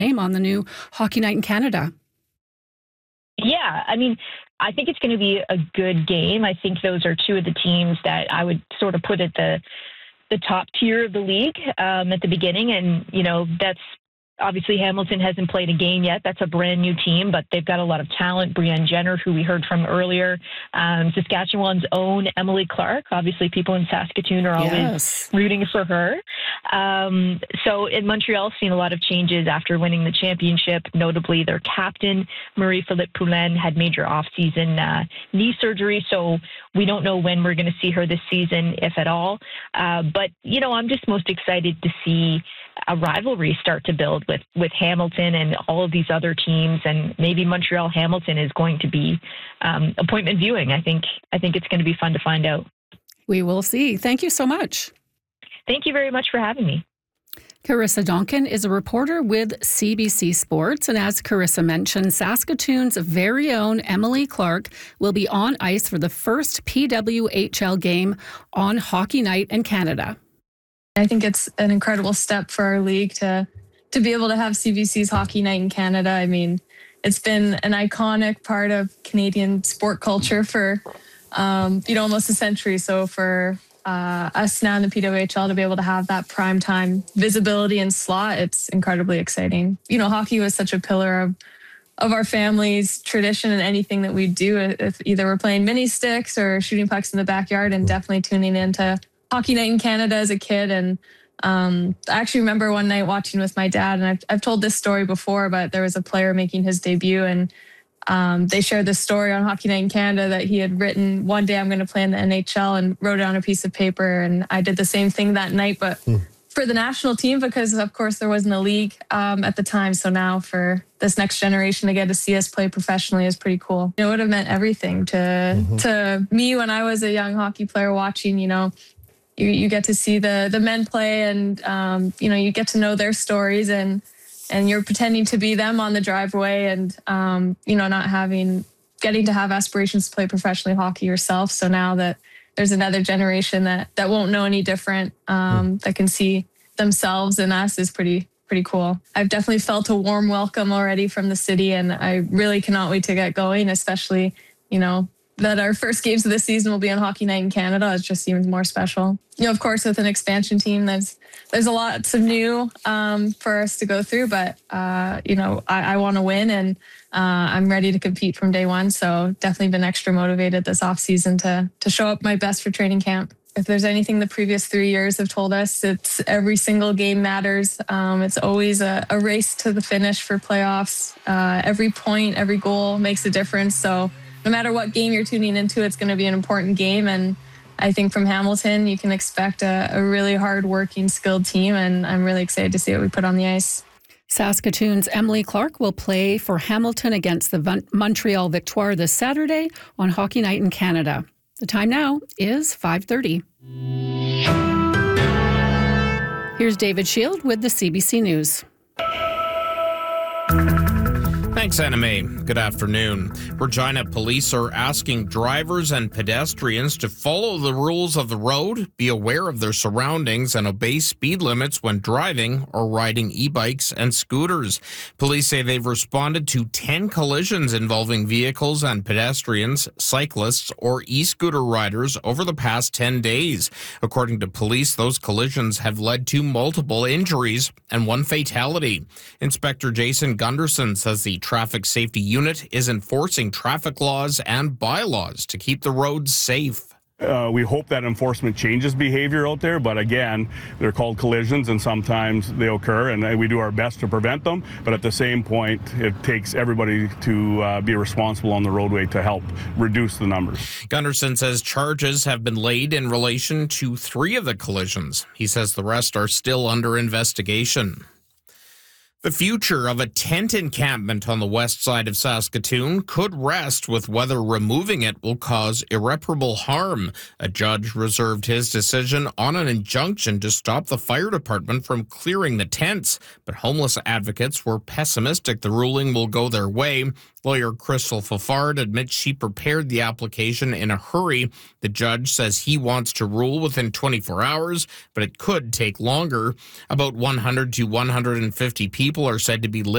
name on the new Hockey Night in Canada. Yeah, I mean, I think it's going to be a good game. I think those are two of the teams that I would sort of put at the top tier of the league at the beginning. And, that's obviously Hamilton hasn't played a game yet. That's a brand new team, but they've got a lot of talent. Brienne Jenner, who we heard from earlier, Saskatchewan's own Emily Clark. Obviously, people in Saskatoon are always rooting for her. So in Montreal, seen a lot of changes after winning the championship. Notably, their captain, Marie-Philippe Poulin, had major off-season knee surgery. So we don't know when we're going to see her this season, if at all. But, I'm just most excited to see a rivalry start to build with Hamilton and all of these other teams, and maybe Montreal Hamilton is going to be appointment viewing. I think it's going to be fun to find out. We will see. Thank you so much. Thank you very much for having me. Carissa Donkin is a reporter with CBC Sports, and as Carissa mentioned, Saskatoon's very own Emily Clark will be on ice for the first PWHL game on Hockey Night in Canada. I think it's an incredible step for our league to be able to have CBC's Hockey Night in Canada. I mean, it's been an iconic part of Canadian sport culture for, almost a century. So for us now in the PWHL to be able to have that primetime visibility and slot, it's incredibly exciting. Hockey was such a pillar of our family's tradition, and anything that we do, if either we're playing mini sticks or shooting pucks in the backyard, and definitely tuning into Hockey Night in Canada as a kid. And I actually remember one night watching with my dad, and I've told this story before, but there was a player making his debut, and they shared this story on Hockey Night in Canada that he had written, one day I'm going to play in the NHL, and wrote it on a piece of paper. And I did the same thing that night, but for the national team, because of course there wasn't a league at the time. So now for this next generation to get to see us play professionally is pretty cool. It would have meant everything to me when I was a young hockey player watching, You get to see the men play, and you get to know their stories, and you're pretending to be them on the driveway, and not getting to have aspirations to play professionally hockey yourself. So now that there's another generation that won't know any different, that can see themselves in us, is pretty cool. I've definitely felt a warm welcome already from the city, and I really cannot wait to get going, especially that our first games of the season will be on Hockey Night in Canada. It just seems more special. Of course, with an expansion team, there's a lot of new for us to go through, but I want to win, and I'm ready to compete from day one. So definitely been extra motivated this off season to show up my best for training camp. If there's anything the previous 3 years have told us, it's every single game matters. It's always a race to the finish for playoffs. Every point, every goal makes a difference. So no matter what game you're tuning into, it's going to be an important game. And I think from Hamilton, you can expect a really hard-working, skilled team, and I'm really excited to see what we put on the ice. Saskatoon's Emily Clark will play for Hamilton against the Montreal Victoire this Saturday on Hockey Night in Canada. The time now is 5:30. Here's David Shield with the CBC News. Thanks, Anna May. Good afternoon. Regina police are asking drivers and pedestrians to follow the rules of the road, be aware of their surroundings, and obey speed limits when driving or riding e-bikes and scooters. Police say they've responded to 10 collisions involving vehicles and pedestrians, cyclists, or e-scooter riders over the past 10 days. According to police, those collisions have led to multiple injuries and one fatality. Inspector Jason Gunderson says the Traffic Safety Unit is enforcing traffic laws and bylaws to keep the roads safe. We hope that enforcement changes behavior out there, but again, they're called collisions and sometimes they occur, and we do our best to prevent them. But at the same point, it takes everybody to be responsible on the roadway to help reduce the numbers. Gunderson says charges have been laid in relation to 3 of the collisions. He says the rest are still under investigation. The future of a tent encampment on the west side of Saskatoon could rest with whether removing it will cause irreparable harm. A judge reserved his decision on an injunction to stop the fire department from clearing the tents, but homeless advocates were pessimistic the ruling will go their way. Lawyer Crystal Fafard admits she prepared the application in a hurry. The judge says he wants to rule within 24 hours, but it could take longer. About 100 to 150 people are said to be living